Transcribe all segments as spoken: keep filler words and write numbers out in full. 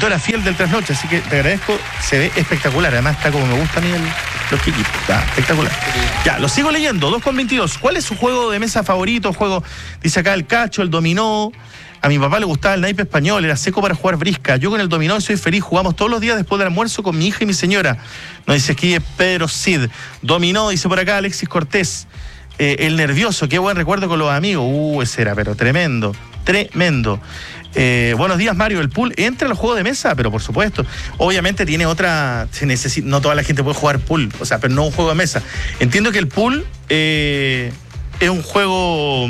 auditora fiel del Trasnoche, así que te agradezco, se ve espectacular, además está como me gusta a mí el, los quiquitos, está espectacular. Ya, lo sigo leyendo, dos con veintidós. ¿Cuál es su juego de mesa favorito? Juego, dice acá, el cacho, el dominó. A mi papá le gustaba el naipe español, era seco para jugar brisca. Yo con el dominó soy feliz, jugamos todos los días después del almuerzo con mi hija y mi señora. Nos dice aquí Pedro Cid. Dominó, dice por acá Alexis Cortés. Eh, el nervioso, qué buen recuerdo con los amigos. Uh, ese era, pero tremendo, tremendo. Eh, buenos días, Mario. El pool entra en los juegos de mesa, pero por supuesto. Obviamente tiene otra. Se necesita, no toda la gente puede jugar pool, o sea, pero no un juego de mesa. Entiendo que el pool eh, es un juego.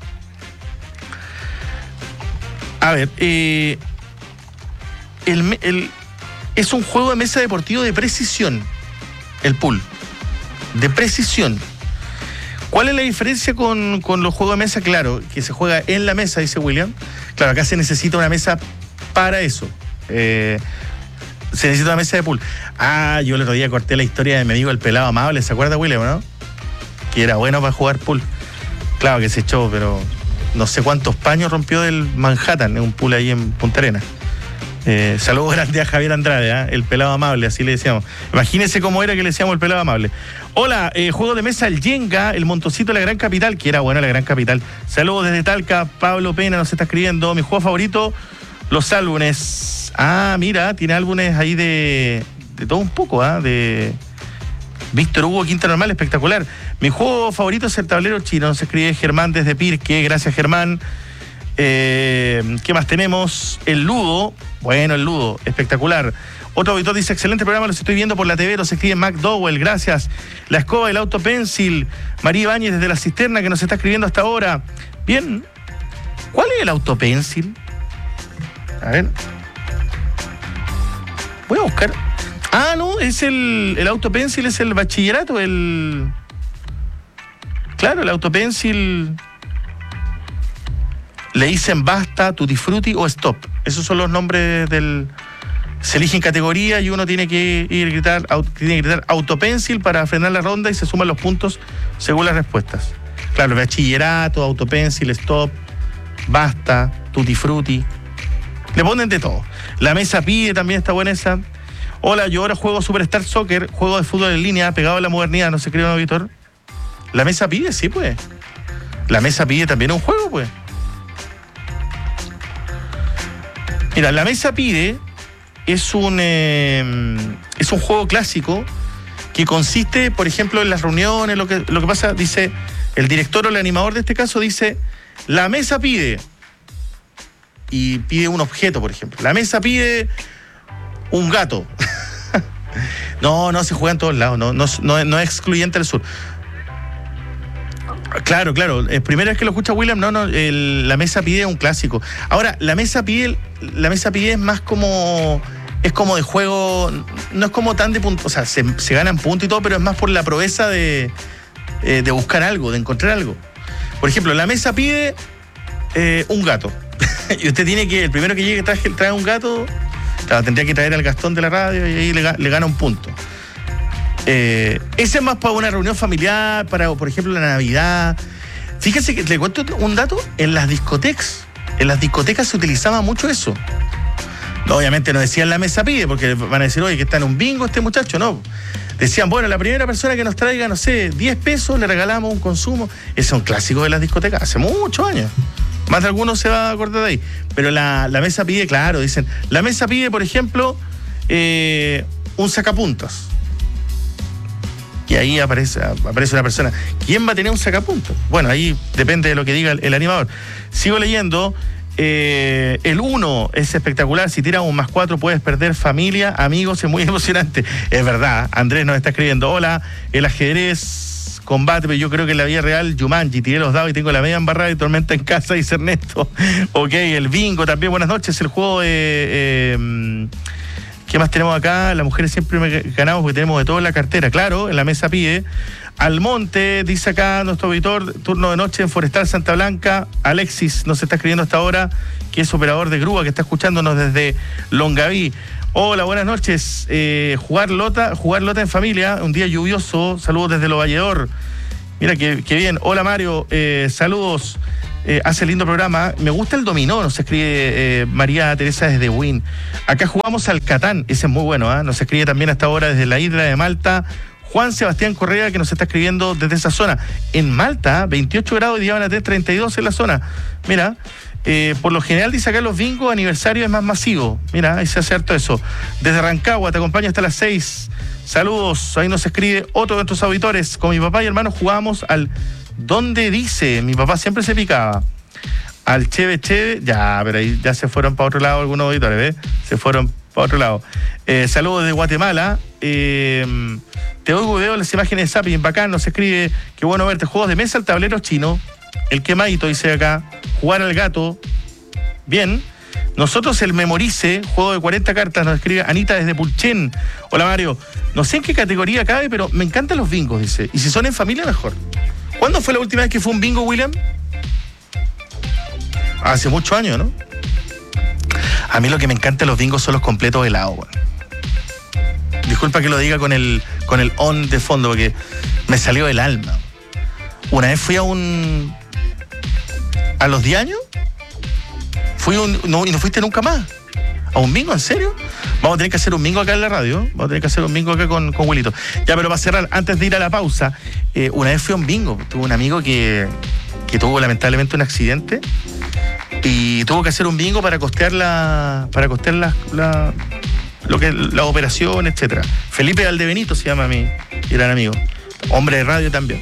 A ver, eh, el, el, es un juego de mesa deportivo de precisión. El pool. De precisión. ¿Cuál es la diferencia con, con los juegos de mesa? Claro, que se juega en la mesa, dice William. Claro, acá se necesita una mesa para eso. Eh, se necesita una mesa de pool. Ah, yo el otro día corté la historia de mi amigo el pelado amable, ¿se acuerda, William, no? Que era bueno para jugar pool. Claro que se echó, pero no sé cuántos paños rompió del Manhattan, un pool ahí en Punta Arenas. Eh, saludos grandes a Javier Andrade, ¿eh? El pelado amable, así le decíamos. Imagínense cómo era que le decíamos el pelado amable. Hola, eh, juego de mesa el Yenga, el Montoncito de la Gran Capital, que era bueno la Gran Capital. Saludos desde Talca, Pablo Pena nos está escribiendo. Mi juego favorito, los álbumes. Ah, mira, tiene álbumes ahí de, de todo un poco, ¿ah? ¿eh? De Víctor Hugo Quinta Normal, espectacular. Mi juego favorito es el tablero chino, nos escribe Germán desde Pirque, gracias Germán. Eh, ¿Qué más tenemos? El Ludo, bueno, el Ludo, espectacular. Otro auditor dice, excelente programa, los estoy viendo por la T V, los escribe McDowell, gracias. La escoba, el auto pencil, María Ibáñez desde la cisterna que nos está escribiendo hasta ahora. Bien, ¿cuál es el auto pencil? A ver. Voy a buscar. Ah, no, es el, el auto pencil, es el bachillerato, el... Claro, el auto pencil... Le dicen basta, tutti frutti o stop. Esos son los nombres del... Se eligen categoría y uno tiene que ir a gritar, tiene que gritar autopencil para frenar la ronda y se suman los puntos según las respuestas. Claro, bachillerato, autopencil, stop, basta, tutti frutti. Le ponen de todo. La mesa pide, también está buena esa. Hola, yo ahora juego Superstar Soccer, juego de fútbol en línea, pegado a la modernidad, ¿no se cree, no, Víctor? La mesa pide, sí, pues. La mesa pide también un juego, pues. Mira, la mesa pide es un eh, es un juego clásico que consiste, por ejemplo, en las reuniones, lo que, lo que pasa, dice, el director o el animador de este caso dice, la mesa pide, y pide un objeto, por ejemplo. La mesa pide un gato. No, no, se juega en todos lados, no, no, no, no es excluyente del sur. Claro, claro. Es primera vez que lo escucha William, no, no, el, la mesa pide un clásico. Ahora, la mesa pide, la mesa pide es más como, es como de juego, no es como tan de punto, o sea, se, se ganan puntos y todo, pero es más por la proeza de, eh, de buscar algo, de encontrar algo. Por ejemplo, la mesa pide eh, un gato. Y usted tiene que, el primero que llegue trae, trae un gato, claro, tendría que traer al Gastón de la radio y ahí le, le gana un punto. Eh, ese es más para una reunión familiar, para, por ejemplo, la Navidad. Fíjese que le cuento un dato, en las discotecas, en las discotecas se utilizaba mucho eso. No, obviamente no decían la mesa pide, porque van a decir, oye, que está en un bingo este muchacho, no. Decían, bueno, la primera persona que nos traiga, no sé, diez pesos, le regalamos un consumo. Ese es un clásico de las discotecas, hace muchos años. Más de algunos se va a acordar de ahí. Pero la, la mesa pide, claro, dicen, la mesa pide, por ejemplo, eh, un sacapuntas. Y ahí aparece, aparece una persona. ¿Quién va a tener un sacapuntas? Bueno, ahí depende de lo que diga el, el animador. Sigo leyendo. Eh, el uno es espectacular. Si tiras un más cuatro puedes perder familia, amigos, es muy emocionante. Es verdad. Andrés nos está escribiendo. Hola, el ajedrez combate, pero yo creo que en la vida real, Jumanji, tiré los dados y tengo la media embarrada y tormenta en casa, dice Ernesto. Ok, el bingo también, buenas noches. El juego de... Eh, ¿qué más tenemos acá? Las mujeres siempre ganamos porque tenemos de todo en la cartera. Claro, en la mesa pide. Almonte, dice acá nuestro auditor, turno de noche en Forestal Santa Blanca. Alexis nos está escribiendo hasta ahora, que es operador de grúa, que está escuchándonos desde Longaví. Hola, buenas noches. Eh, jugar lota, jugar lota en familia, un día lluvioso. Saludos desde Lo Valledor. Mira, qué, qué bien. Hola, Mario. Eh, saludos. Eh, hace lindo programa. Me gusta el dominó, nos escribe eh, María Teresa desde Win. Acá jugamos al Catán, ese es muy bueno, ¿eh? Nos escribe también hasta ahora desde la isla de Malta Juan Sebastián Correa, que nos está escribiendo desde esa zona. En Malta, veintiocho grados y van a tener treinta y dos en la zona. Mira, eh, por lo general dice acá los bingos, aniversario es más masivo. Mira, ahí se hace harto eso. Desde Rancagua, te acompaño hasta las seis. Saludos, ahí nos escribe otro de nuestros auditores. Con mi papá y hermano jugábamos al ¿Dónde dice? Mi papá siempre se picaba. Al Cheve Cheve, ya, pero ahí ya se fueron para otro lado algunos auditores, ¿ves? Se fueron para otro lado. Eh, saludos de Guatemala. Eh, te oigo, veo las imágenes de Zapping, bacán, nos escribe, qué bueno verte. Juegos de mesa, el tablero chino, el quemadito, dice acá. Jugar al gato, bien. Nosotros el Memorice, juego de cuarenta cartas, nos escribe Anita desde Pulchen. Hola Mario, no sé en qué categoría cabe, pero me encantan los bingos, dice. Y si son en familia, mejor. ¿Cuándo fue la última vez que fue un bingo, William? Hace muchos años, ¿no? A mí lo que me encanta de los bingos son los completos helados, bueno. Disculpa que lo diga con el, con el on de fondo, porque me salió del alma. Una vez fui a un... ¿A los diez años? Fui un, no, y no fuiste nunca más. ¿A un bingo? ¿En serio? Vamos a tener que hacer un bingo acá en la radio. Vamos a tener que hacer un bingo acá con, con Wilito. Ya, pero para cerrar, antes de ir a la pausa, eh, una vez fui a un bingo. Tuve un amigo que, que tuvo lamentablemente un accidente y tuvo que hacer un bingo para costear la, para costear la, la, lo que, la operación, etcétera. Felipe Valdebenito se llama mi gran amigo. Hombre de radio también.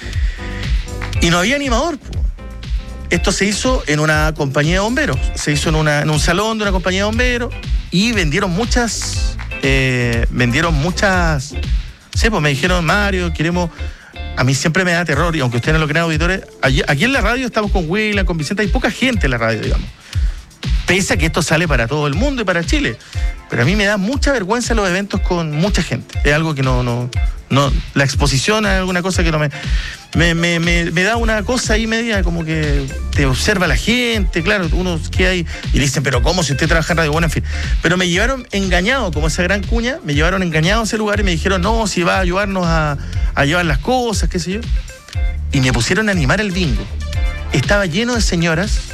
Y no había animador, po. Esto se hizo en una compañía de bomberos, se hizo en, una, en un salón de una compañía de bomberos y vendieron muchas, eh, vendieron muchas, sí, pues me dijeron, Mario, queremos, a mí siempre me da terror, y aunque ustedes no lo crean, auditores, allí, aquí en la radio estamos con William, con Vicente, hay poca gente en la radio, digamos, pese a que esto sale para todo el mundo y para Chile, pero a mí me da mucha vergüenza los eventos con mucha gente, es algo que no, no, no, la exposición es alguna cosa que no me... Me, me, me, me da una cosa ahí media como que te observa la gente, claro, uno que hay y le dicen, pero ¿cómo si usted trabaja en Radio Buena? En fin. Pero me llevaron engañado, como esa gran cuña, me llevaron engañado a ese lugar y me dijeron, no, si va a ayudarnos a, a llevar las cosas, qué sé yo. Y me pusieron a animar el bingo. Estaba lleno de señoras,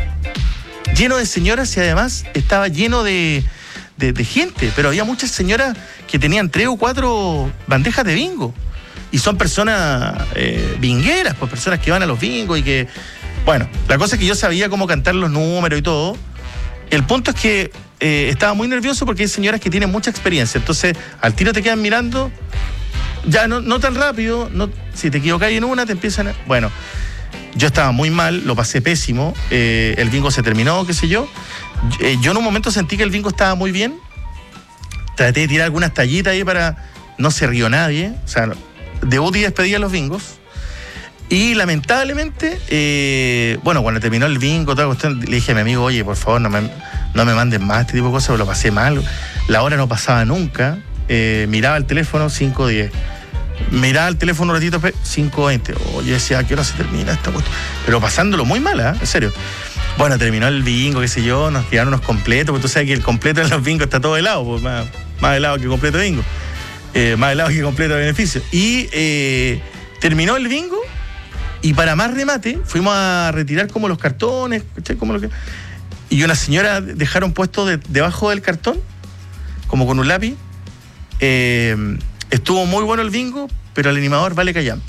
lleno de señoras y además estaba lleno de, de, de gente, pero había muchas señoras que tenían tres o cuatro bandejas de bingo. Y son personas eh, bingueras, pues personas que van a los bingos y que... Bueno, la cosa es que yo sabía cómo cantar los números y todo. El punto es que eh, estaba muy nervioso porque hay señoras que tienen mucha experiencia. Entonces, al tiro te quedan mirando, ya no, no tan rápido, no, si te equivocas en una, te empiezan a... Bueno, yo estaba muy mal, lo pasé pésimo, eh, el bingo se terminó, qué sé yo. Eh, yo en un momento sentí que el bingo estaba muy bien. Traté de tirar algunas tallitas ahí para... No se rió nadie, o sea... Debut y despedida los bingos. Y lamentablemente, eh, bueno, cuando terminó el bingo, toda cuestión, le dije a mi amigo, oye, por favor, no me, no me manden más este tipo de cosas, porque lo pasé mal. La hora no pasaba nunca. Eh, miraba el teléfono, cinco diez. Miraba el teléfono un ratito, cinco veinte. Oye, decía, ¿a qué hora se termina esta cuestión? Pero pasándolo muy mal, ¿eh? En serio. Bueno, terminó el bingo, qué sé yo, nos tiraron unos completos, porque tú sabes que el completo de los bingos está todo helado, pues, más, más helado que completo de bingo. Eh, más helado que completo de beneficio. Y eh, terminó el bingo y para más remate fuimos a retirar como los cartones, ¿cachai? Como lo que... Y una señora dejaron puesto de, debajo del cartón, como con un lápiz. Eh, estuvo muy bueno el bingo, pero el animador vale callampa.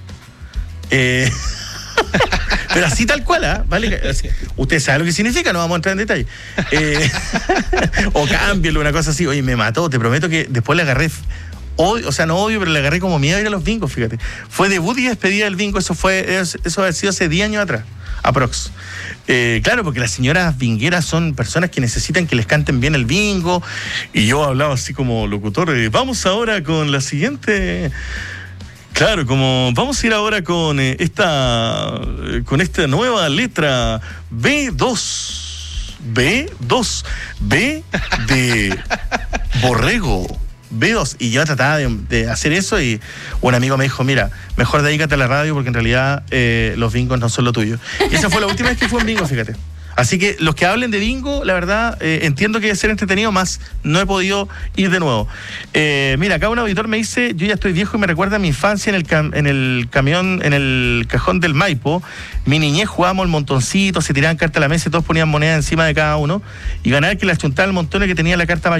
Eh, pero así tal cual, ¿eh? Vale, usted sabe lo que significa, no vamos a entrar en detalle. Eh, o cámbialo, una cosa así. Oye, me mató, te prometo que después le agarré... Odio, o sea, no odio, pero le agarré como miedo a ir a los bingos, fíjate. Fue debut y despedida del bingo, eso fue, eso, eso ha sido hace diez años atrás, aprox. Eh, claro, porque las señoras bingueras son personas que necesitan que les canten bien el bingo, y yo hablaba así como locutor, eh, vamos ahora con la siguiente... Claro, como vamos a ir ahora con eh, esta con esta nueva letra B dos. B dos. B de borrego. B dos. Y yo trataba de, de hacer eso y un amigo me dijo, mira, mejor dedícate a la radio porque en realidad eh, los bingos no son lo tuyo. Y esa fue la última vez que fue un bingo, fíjate. Así que los que hablen de bingo, la verdad, eh, entiendo que debe ser entretenido, más no he podido ir de nuevo. Eh, mira, acá un auditor me dice, yo ya estoy viejo y me recuerda a mi infancia en el, cam- en el camión, en el cajón del Maipo. Mi niñez jugábamos el montoncito, se tiraban cartas a la mesa y todos ponían moneda encima de cada uno. Y ganar que la chuntaba el montón que tenía la carta mayor.